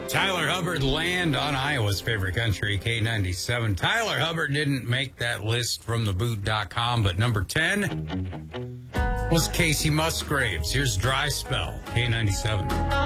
Tyler Hubbard, Land on Iowa's favorite country, K97. Tyler Hubbard didn't make that list from theboot.com, but number 10 was Casey Musgraves. Here's Dry Spell, K97.